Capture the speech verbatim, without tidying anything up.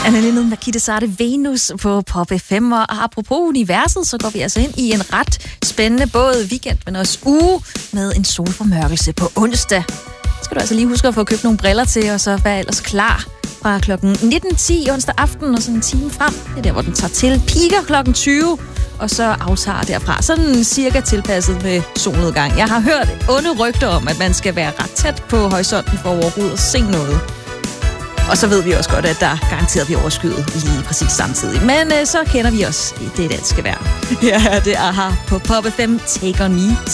Annalena Nakitesarte Venus på Pop F M, og apropos universet, så går vi altså ind i en ret spændende både weekend, men også uge med en solformørkelse på onsdag. Så skal du altså lige huske at få købt nogle briller til, og så være ellers klar fra klokken nitten ti onsdag aften, og sådan en time frem. Det er der, hvor den tager til. Piker klokken tyve, og så aftager derfra. Sådan cirka tilpasset med solnedgang. Jeg har hørt onde rygter om, at man skal være ret tæt på horisonten for overhovedet at se noget. Og så ved vi også godt, at der garanteret bliver overskyet lige præcis samtidig. Men øh, så kender vi også det danske vejr. Ja, det er her på Pop F M. Take on Me.